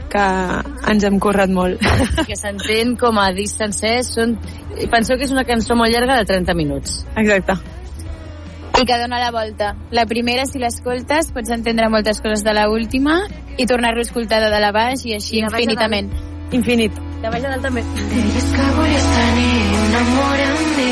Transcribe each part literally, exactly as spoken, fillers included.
que ens hem currat molt. Que s'entén com a disc sencer. Són... Penseu que és una cançó molt llarga de trenta minuts. Exacte. I que dona la volta. La primera, si l'escoltes, pots entendre moltes coses de la última i tornar-lo a escoltar de dalt a baix i així I infinitament. Infinit. De baix a dalt també. És que vull tenir un amor amb mi.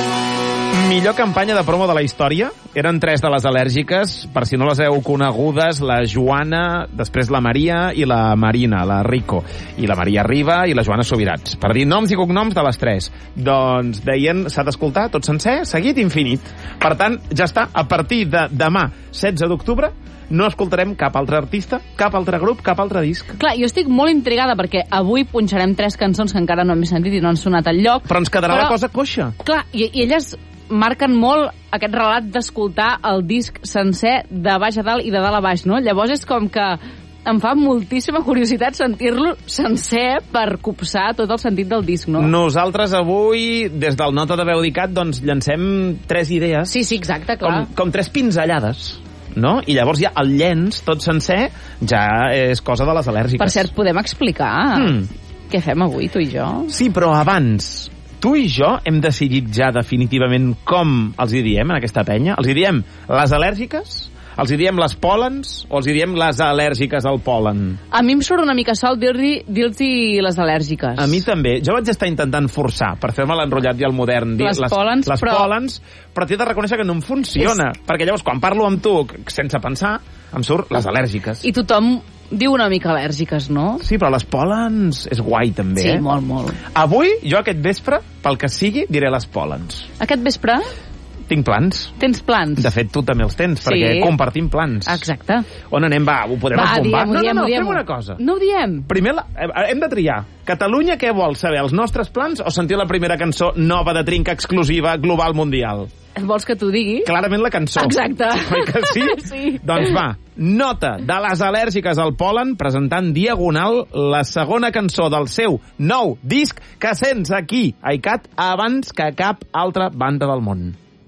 Millor campanya de promo de la història. Eren tres de les al·lèrgiques, per si no les heu conegudes, la Joana, després la Maria i la Marina, la Rico, i la Maria Riba i la Joana Subirats. Per dir noms i cognoms de les tres. Doncs deien, s'ha d'escoltar tot sencer, seguit infinit. Per tant, ja està, a partir de demà, setze d'octubre, no escoltarem cap altre artista, cap altre grup, cap altre disc. Clar, jo estic molt intrigada perquè avui punxarem tres cançons que encara no hem sentit i no han sonat enlloc. Però ens quedarà però, la cosa coixa. Clar, i, i elles marquen molt aquest relat d'escoltar el disc sencer de baix a dalt i de dalt a baix, no? Llavors és com que em fa moltíssima curiositat sentir-lo sencer per copsar tot el sentit del disc, no? Nosaltres avui, des del Nota de Veu d'Icat, doncs llancem tres idees. Sí, sí, exacte, clar. Com, com tres pinzellades, no? I llavors ja el llenç, tot sencer, ja és cosa de les al·lèrgiques. Per cert, podem explicar mm. què fem avui, tu i jo? Sí, però abans, tu i jo hem decidit ja definitivament com els hi diem en aquesta penya? Els hi diem les al·lèrgiques? Els hi diem les pòlens? O els hi diem les al·lèrgiques al pòlen? A mi em surt una mica sol dir-li dir-li les al·lèrgiques. A mi també. Jo vaig estar intentant forçar per fer-me l'enrotllat i el modern. Dir les, les pòlens, les però... pòlens, però t'he de reconèixer que no em funciona. És... Perquè llavors, quan parlo amb tu sense pensar, em surt les al·lèrgiques. I tothom diu una mica al·lèrgiques, no? Sí, però les pòlens és guai, també. Sí, eh? molt, molt. Avui, jo aquest vespre, pel que sigui, diré les pòlens. Aquest vespre? Tinc plans. Tens plans? De fet, tu també els tens, sí. Perquè compartim plans. Exacte. On anem? Va, ho podrem Va, esbombar? Diem, no, diem, no, no, diem. fem una cosa. No ho diem. Primer la, hem de triar. Catalunya, què vol saber? Els nostres plans o sentir la primera cançó nova de Trinca exclusiva global mundial? Vols que t'ho digui? Clarament la cançó. Exacte. Oi que sí? Sí. Doncs va, Nota de les al·lèrgiques al pol·len presentant Diagonal, la segona cançó del seu nou disc que sents aquí, a ICAT, abans que cap altra banda del món.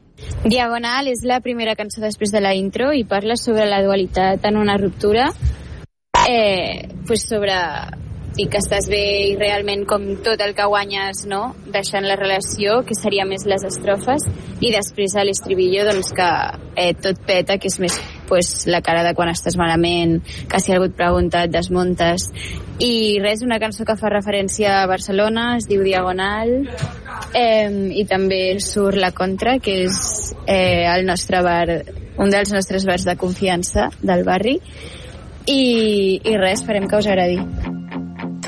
Diagonal és la primera cançó després de la intro i parla sobre la dualitat en una ruptura, eh, pues sobre i que estàs bé i realment com tot el que guanyes, no? Deixant la relació, que seria més les estrofes, i després a l'estribillo, doncs que eh, tot peta, que és més pues, la cara de quan estàs malament, que si algú et pregunta et desmuntes. I res, una cançó que fa referència a Barcelona, es diu Diagonal, eh, i també surt La Contra, que és eh, el nostre bar, un dels nostres bars de confiança del barri, i, i res, esperem que us agradi.